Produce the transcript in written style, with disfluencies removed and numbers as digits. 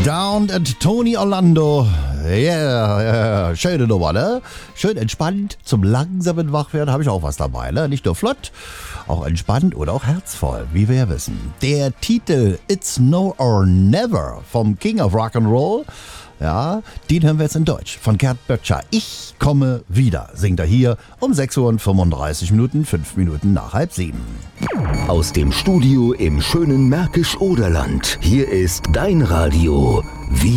Down and Tony Orlando. Yeah, schöne Nummer, ne? Schön entspannt, zum langsamen Wachwerden habe ich auch was dabei, ne? Nicht nur flott, auch entspannt oder auch herzvoll, wie wir ja wissen. Der Titel It's No or Never vom King of Rock'n'Roll, ja, den hören wir jetzt in Deutsch von Gerd Böttcher. Ich komme wieder, singt er hier um 6:35 Minuten, 5 Minuten nach 6:30. Aus dem Studio im schönen Märkisch-Oderland. Hier ist dein Radio.